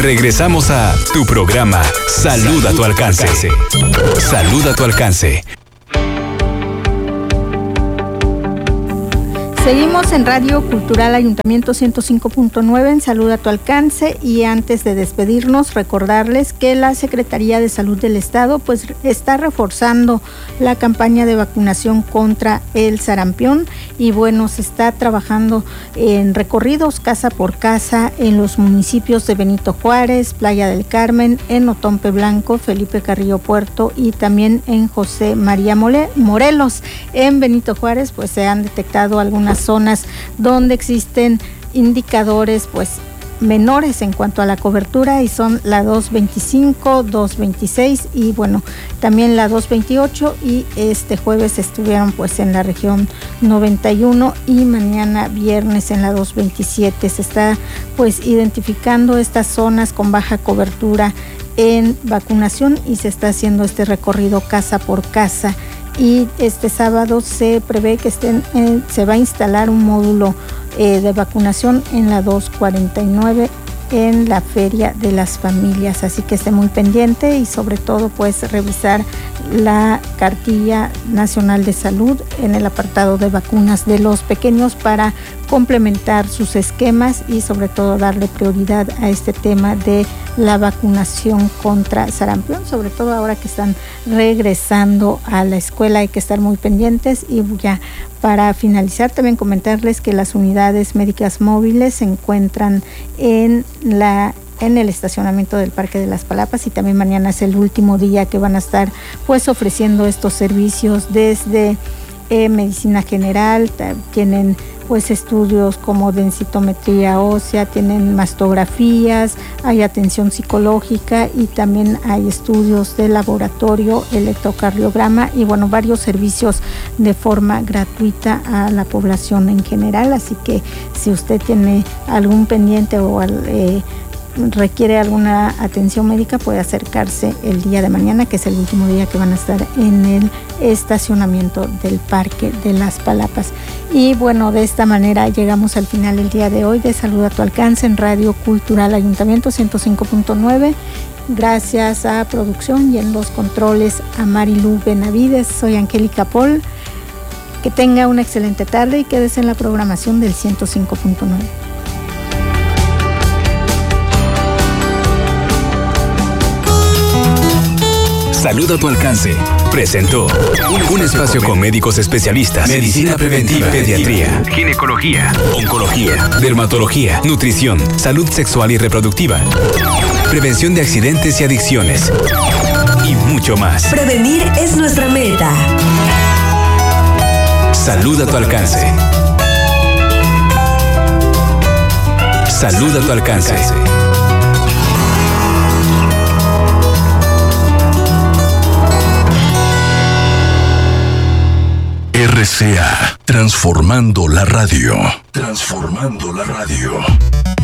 Regresamos a tu programa Salud a tu alcance. Salud a tu alcance. Seguimos en Radio Cultural Ayuntamiento 105.9 en Salud a tu alcance, y antes de despedirnos recordarles que la Secretaría de Salud del Estado pues está reforzando la campaña de vacunación contra el sarampión, y bueno, se está trabajando en recorridos casa por casa en los municipios de Benito Juárez, Playa del Carmen, en Otompe Blanco, Felipe Carrillo Puerto y también en José María Morelos. En Benito Juárez pues se han detectado algunas zonas donde existen indicadores pues menores en cuanto a la cobertura, y son la 225, 226 y bueno, también la 228, y este jueves estuvieron pues en la región 91 y mañana viernes en la 227. Se está pues identificando estas zonas con baja cobertura en vacunación y se está haciendo este recorrido casa por casa. Y este sábado se prevé que se va a instalar un módulo de vacunación en la 249 en la Feria de las Familias, así que esté muy pendiente y sobre todo pues revisar la cartilla nacional de salud en el apartado de vacunas de los pequeños para complementar sus esquemas y sobre todo darle prioridad a este tema de la vacunación contra sarampión, sobre todo ahora que están regresando a la escuela. Hay que estar muy pendientes. Y ya para finalizar también comentarles que las unidades médicas móviles se encuentran en el estacionamiento del Parque de las Palapas, y también mañana es el último día que van a estar pues ofreciendo estos servicios desde medicina general. Tienen pues estudios como densitometría ósea, tienen mastografías, hay atención psicológica y también hay estudios de laboratorio, electrocardiograma y bueno, varios servicios de forma gratuita a la población en general. Así que si usted tiene algún pendiente o requiere alguna atención médica, puede acercarse el día de mañana, que es el último día que van a estar en el estacionamiento del Parque de las Palapas. Y bueno, de esta manera llegamos al final del día de hoy de Salud a tu alcance en Radio Cultural Ayuntamiento 105.9. Gracias a producción y en los controles a Marilu Benavides. Soy Angélica Paul. Que tenga una excelente tarde y quédese en la programación del 105.9. Salud a tu alcance presentó un espacio con médicos especialistas, medicina preventiva, pediatría, ginecología, oncología, dermatología, nutrición, salud sexual y reproductiva, prevención de accidentes y adicciones y mucho más. Prevenir es nuestra meta. Salud a tu alcance. Salud a tu alcance. RCA, transformando la radio. Transformando la radio.